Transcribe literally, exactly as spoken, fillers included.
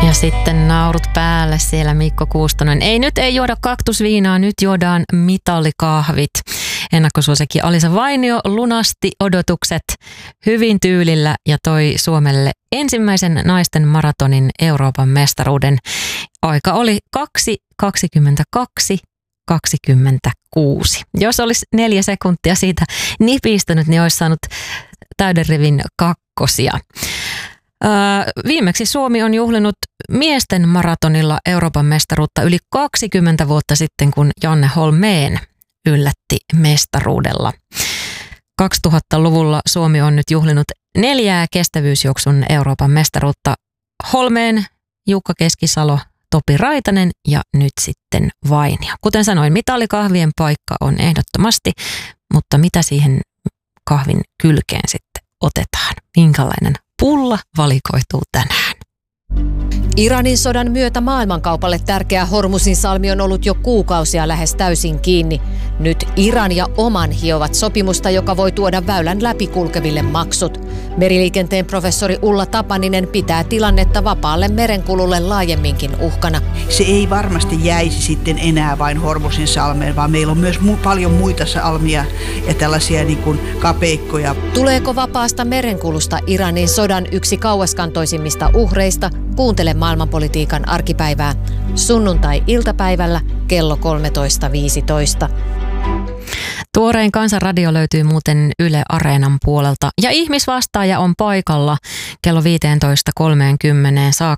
Ja sitten naurut päälle siellä Mikko Kuustonen. Ei nyt ei juoda kaktusviinaa, nyt juodaan mitallikahvit. Ennakkosuosikki Alisa Vainio lunasti odotukset hyvin tyylillä ja toi Suomelle ensimmäisen naisten maratonin Euroopan mestaruuden. Aika oli kaksi kaksikymmentäkaksi kaksikymmentäkuusi. Jos olisi neljä sekuntia siitä nipistänyt, niin olisi saanut täyden rivin kakkosia. Öö, viimeksi Suomi on juhlinut miesten maratonilla Euroopan mestaruutta yli kaksikymmentä vuotta sitten, kun Janne Holmén yllätti mestaruudella. kaksituhattaluvulla Suomi on nyt juhlinut neljää kestävyysjuoksun Euroopan mestaruutta. Holmén, Jukka Keskisalo, Topi Raitanen ja nyt sitten Vainio. Kuten sanoin, mitallikahvien paikka on ehdottomasti, mutta mitä siihen kahvin kylkeen sitten otetaan? Minkälainen pulla valikoituu tänään? Iranin sodan myötä maailmankaupalle tärkeä Hormusin salmi on ollut jo kuukausia lähes täysin kiinni. Nyt Iran ja Oman hiovat sopimusta, joka voi tuoda väylän läpikulkeville maksut. Meriliikenteen professori Ulla Tapaninen pitää tilannetta vapaalle merenkululle laajemminkin uhkana. Se ei varmasti jäisi sitten enää vain Hormusin salmeen, vaan meillä on myös mu- paljon muita salmia ja tällaisia niin kuin kapeikkoja. Tuleeko vapaasta merenkulusta Iranin sodan yksi kauaskantoisimmista uhreista? Kuuntele maailmanpolitiikan arkipäivää sunnuntai-iltapäivällä kello kolmetoista viisitoista. Tuorein Kansanradio löytyy muuten Yle Areenan puolelta ja ihmisvastaaja on paikalla kello viisitoista kolmekymmentä saakka.